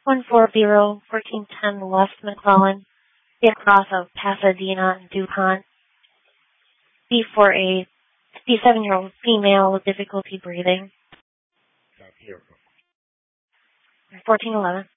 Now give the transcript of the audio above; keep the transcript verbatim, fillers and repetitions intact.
one four zero, fourteen ten West McClellan, the across of Pasadena and DuPont. B for a fifty-seven-year-old female with difficulty breathing. Stop here. fourteen eleven.